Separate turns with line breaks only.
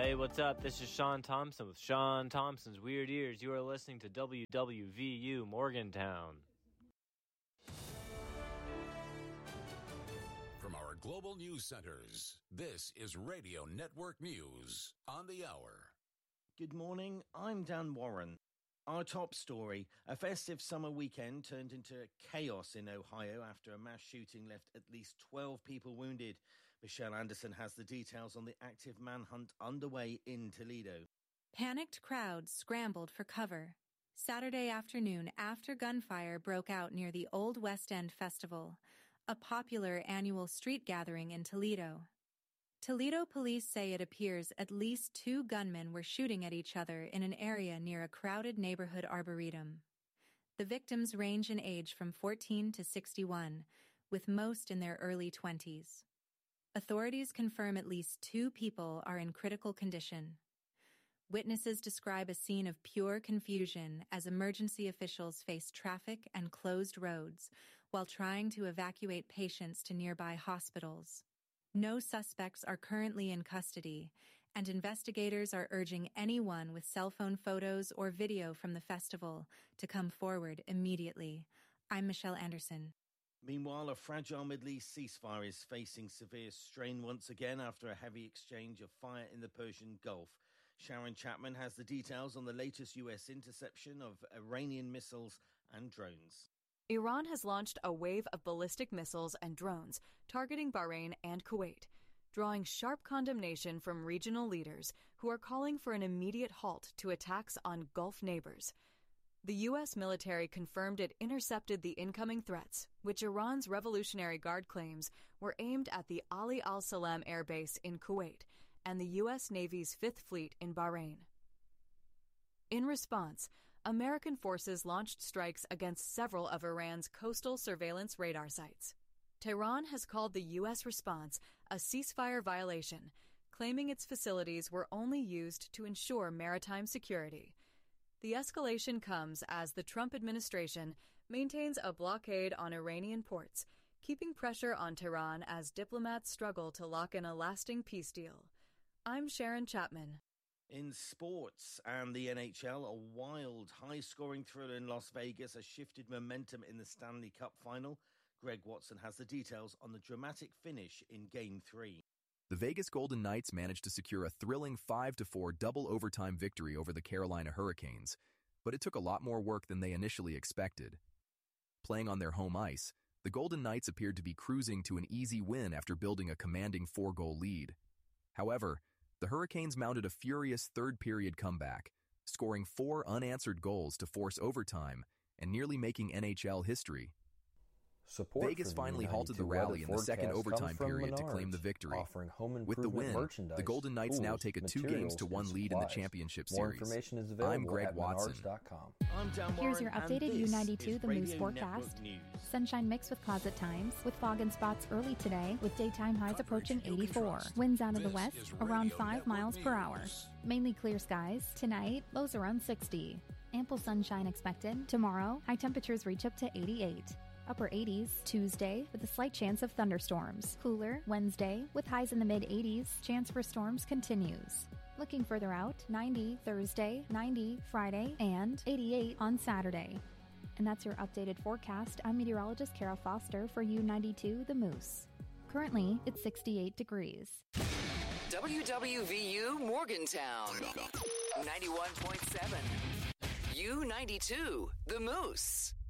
Hey, what's up? This is Sean Thompson with Sean Thompson's Weird Ears. You are listening to WWVU Morgantown.
From our global news centers, this is Radio Network News on the Hour.
Good morning, I'm Dan Warren. Our top story, a festive summer weekend turned into chaos in Ohio after a mass shooting left at least 12 people wounded. Michelle Anderson has the details on the active manhunt underway in Toledo.
Panicked crowds scrambled for cover. Saturday afternoon after gunfire broke out near the Old West End Festival, a popular annual street gathering in Toledo. Toledo police say it appears at least 2 gunmen were shooting at each other in an area near a crowded neighborhood arboretum. The victims range in age from 14 to 61, with most in their early 20s. Authorities confirm at least 2 people are in critical condition. Witnesses describe a scene of pure confusion as emergency officials face traffic and closed roads while trying to evacuate patients to nearby hospitals. No suspects are currently in custody, and investigators are urging anyone with cell phone photos or video from the festival to come forward immediately. I'm Michelle Anderson.
Meanwhile, a fragile Middle East ceasefire is facing severe strain once again after a heavy exchange of fire in the Persian Gulf. Sharon Chapman has the details on the latest U.S. interception of Iranian missiles and drones.
Iran has launched a wave of ballistic missiles and drones targeting Bahrain and Kuwait, drawing sharp condemnation from regional leaders who are calling for an immediate halt to attacks on Gulf neighbors. The U.S. military confirmed it intercepted the incoming threats, which Iran's Revolutionary Guard claims were aimed at the Ali al-Salam Air Base in Kuwait and the U.S. Navy's Fifth Fleet in Bahrain. In response, American forces launched strikes against several of Iran's coastal surveillance radar sites. Tehran has called the U.S. response a ceasefire violation, claiming its facilities were only used to ensure maritime security. The escalation comes as the Trump administration maintains a blockade on Iranian ports, keeping pressure on Tehran as diplomats struggle to lock in a lasting peace deal. I'm Sharon Chapman.
In sports and the NHL, a wild, high-scoring thriller in Las Vegas has shifted momentum in the Stanley Cup final. Greg Watson has the details on the dramatic finish in Game 3.
The Vegas Golden Knights managed to secure a thrilling 5-4 double overtime victory over the Carolina Hurricanes, but it took a lot more work than they initially expected. Playing on their home ice, the Golden Knights appeared to be cruising to an easy win after building a commanding 4-goal lead. However, the Hurricanes mounted a furious third-period comeback, scoring 4 unanswered goals to force overtime and nearly making NHL history. Vegas finally halted the rally in the second overtime period to claim the victory. With the win, the Golden Knights now take a 2-1 lead in the championship series. I'm Greg Watson.
I'm Dan Warren.
Here's your updated
and
U92
this
The
is
Moose
Radio
forecast.
Network News.
Sunshine mixed with cloud at times, with fog and spots early today, with daytime highs approaching 84. Winds out of the west, around 5 miles per hour. Mainly clear skies. Tonight, lows around 60. Ample sunshine expected. Tomorrow, high temperatures reach up to 88. Upper 80s Tuesday with a slight chance of thunderstorms. Cooler Wednesday with highs in the mid-80s. Chance for storms continues. Looking further out, 90 Thursday, 90 Friday, and 88 on Saturday. And that's your updated forecast. I'm meteorologist Kara Foster for U92 The Moose. Currently, it's 68 degrees.
WWVU Morgantown 91.7. U92 The Moose.